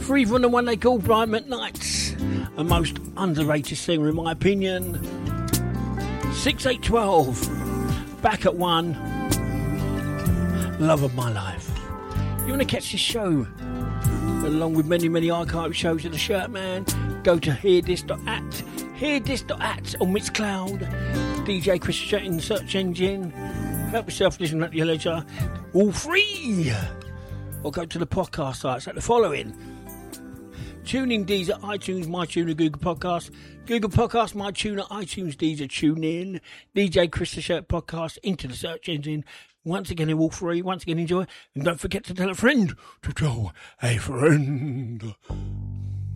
Free from the one they call Brian McKnight's, a most underrated singer in my opinion. 6812, Back at One, Love of My Life. You want to catch this show along with many archive shows of the Shirt Man? Go to hearthis.at on Mixcloud, DJ Chris Shirt in the search engine. Help yourself, listen at your leisure, all free. Or go to the podcast sites at the following: TuneIn, Deezer, iTunes, MyTuner, Google Podcasts, MyTuner, iTunes, Deezer, TuneIn, DJ Chris the Shirt Podcast, into the search engine. Once again, they're all free. Once again, enjoy. And don't forget to tell a friend to tell a friend.